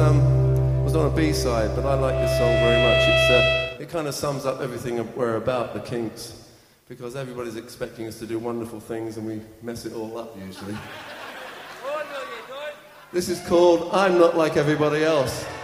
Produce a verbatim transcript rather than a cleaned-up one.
um, was on a B-side, but I like this song very much. It's, uh, it kind of sums up everything we're about, the Kinks, because everybody's expecting us to do wonderful things and we mess it all up usually. This is called I'm Not Like Everybody Else.